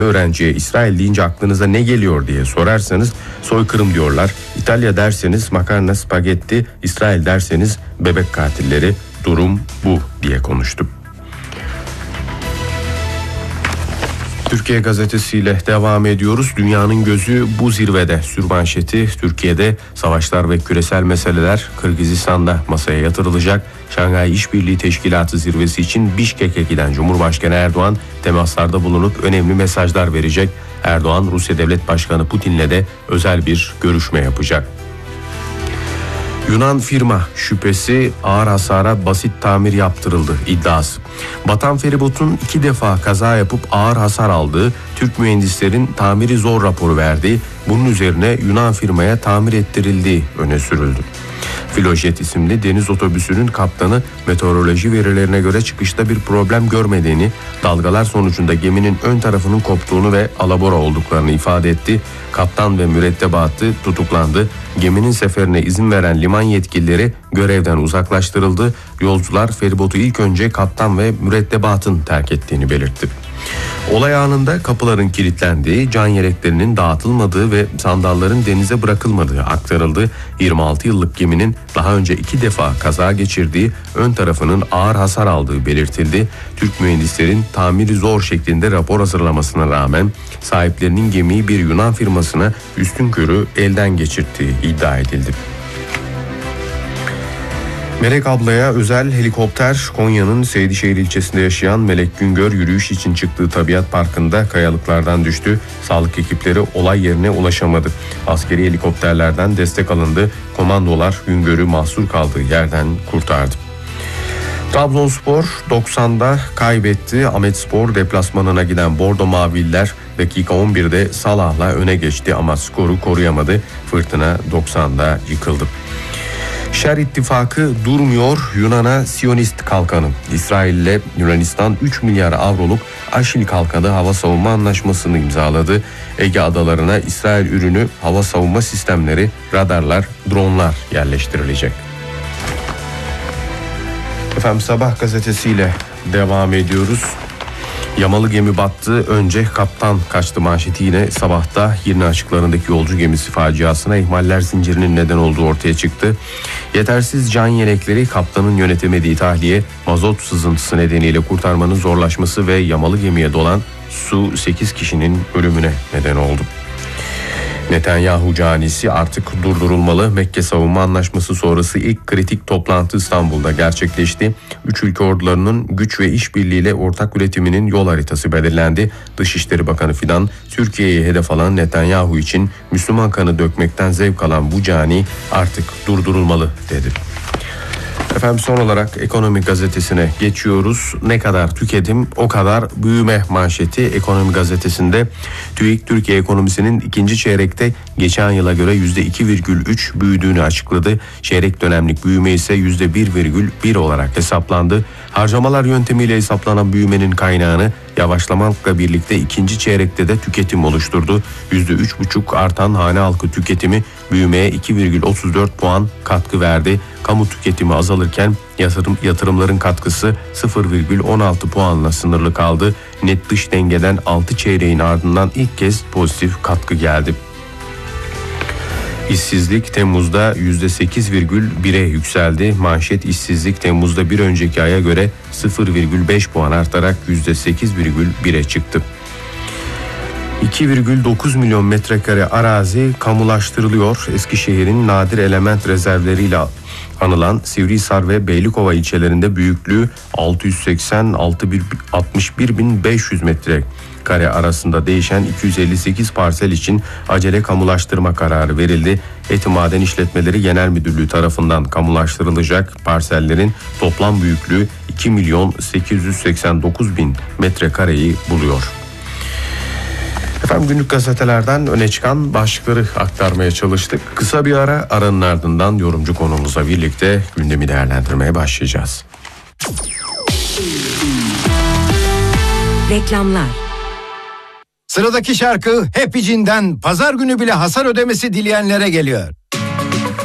öğrenciye İsrail deyince aklınıza ne geliyor diye sorarsanız soykırım diyorlar. İtalya derseniz makarna, spagetti, İsrail derseniz bebek katilleri. Durum bu diye konuştu. Türkiye gazetesiyle devam ediyoruz. Dünyanın gözü bu zirvede. Sürmanşeti Türkiye'de savaşlar ve küresel meseleler Kırgızistan'da masaya yatırılacak. Şanghay İşbirliği Teşkilatı zirvesi için Bişkek'e giden Cumhurbaşkanı Erdoğan temaslarda bulunup önemli mesajlar verecek. Erdoğan Rusya Devlet Başkanı Putin'le de özel bir görüşme yapacak. Yunan firma şüphesi ağır hasara basit tamir yaptırıldı iddiası. Batan feribotun 2 defa kaza yapıp ağır hasar aldığı, Türk mühendislerin tamiri zor raporu verdiği, bunun üzerine Yunan firmaya tamir ettirildiği öne sürüldü. Filojet isimli deniz otobüsünün kaptanı meteoroloji verilerine göre çıkışta bir problem görmediğini, dalgalar sonucunda geminin ön tarafının koptuğunu ve alabora olduklarını ifade etti. Kaptan ve mürettebatı tutuklandı. Geminin seferine izin veren liman yetkilileri görevden uzaklaştırıldı. Yolcular feribotu ilk önce kaptan ve mürettebatın terk ettiğini belirtti. Olay anında kapıların kilitlendiği, can yeleklerinin dağıtılmadığı ve sandalların denize bırakılmadığı aktarıldı. 26 yıllık geminin daha önce 2 defa kaza geçirdiği, ön tarafının ağır hasar aldığı belirtildi. Türk mühendislerin tamiri zor şeklinde rapor hazırlamasına rağmen sahiplerinin gemiyi bir Yunan firmasına üstünkörü elden geçirttiği iddia edildi. Melek ablaya özel helikopter. Konya'nın Seydişehir ilçesinde yaşayan Melek Güngör yürüyüş için çıktığı tabiat parkında kayalıklardan düştü. Sağlık ekipleri olay yerine ulaşamadı. Askeri helikopterlerden destek alındı. Komandolar Güngör'ü mahsur kaldığı yerden kurtardı. Trabzonspor 90'da kaybetti. Ahmetspor deplasmanına giden Bordo Mavililer dakika 11'de Salah'la öne geçti ama skoru koruyamadı. Fırtına 90'da yıkıldı. Şer ittifakı durmuyor, Yunan'a Siyonist kalkanı. İsrail ile Yunanistan 3 milyar avroluk Aşil kalkanı hava savunma anlaşmasını imzaladı. Ege adalarına İsrail ürünü hava savunma sistemleri, radarlar, dronlar yerleştirilecek. Efendim Sabah gazetesiyle devam ediyoruz. Yamalı gemi battı, önce kaptan kaçtı manşeti yine Sabah'ta. Girne açıklarındaki yolcu gemisi faciasına ihmaller zincirinin neden olduğu ortaya çıktı. Yetersiz can yelekleri, kaptanın yönetemediği tahliye, mazot sızıntısı nedeniyle kurtarmanın zorlaşması ve yamalı gemiye dolan su 8 kişinin ölümüne neden oldu. Netanyahu canisi artık durdurulmalı. Mekke Savunma Anlaşması sonrası ilk kritik toplantı İstanbul'da gerçekleşti. 3 ülke ordularının güç ve işbirliğiyle ortak üretiminin yol haritası belirlendi. Dışişleri Bakanı Fidan, Türkiye'yi hedef alan Netanyahu için Müslüman kanı dökmekten zevk alan bu cani artık durdurulmalı dedi. Efendim son olarak Ekonomi Gazetesi'ne geçiyoruz. Ne kadar tüketim o kadar büyüme manşeti Ekonomi Gazetesi'nde. TÜİK Türkiye ekonomisinin ikinci çeyrekte geçen yıla göre %2,3 büyüdüğünü açıkladı. Çeyrek dönemlik büyüme ise %1,1 olarak hesaplandı. Harcamalar yöntemiyle hesaplanan büyümenin kaynağını yavaşlamakla birlikte ikinci çeyrekte de tüketim oluşturdu. %3,5 artan hane halkı tüketimi büyümeye 2,34 puan katkı verdi. Kamu tüketimi azalırken yatırımların katkısı 0,16 puanla sınırlı kaldı. Net dış dengeden 6 çeyreğin ardından ilk kez pozitif katkı geldi. İşsizlik Temmuz'da %8,1'e yükseldi. Manşet işsizlik Temmuz'da bir önceki aya göre 0,5 puan artarak %8,1'e çıktı. 2,9 milyon metrekare arazi kamulaştırılıyor. Eskişehir'in nadir element rezervleriyle anılan Sivrihisar ve Beylikova ilçelerinde büyüklüğü 681.500 metrekare arasında değişen 258 parsel için acele kamulaştırma kararı verildi. Eti Maden İşletmeleri Genel Müdürlüğü tarafından kamulaştırılacak parsellerin toplam büyüklüğü 2.889.000 metrekareyi buluyor. Efendim günlük gazetelerden öne çıkan başlıkları aktarmaya çalıştık. Kısa bir ara, aranın ardından yorumcu konuğumuzla birlikte gündemi değerlendirmeye başlayacağız. Reklamlar. Sıradaki şarkı Happy Jean'den pazar günü bile hasar ödemesi dileyenlere geliyor.